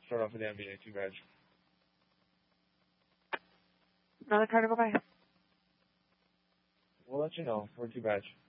Start off with the NBA 2 badge. Another card to go by. We'll let you know for 2 badge.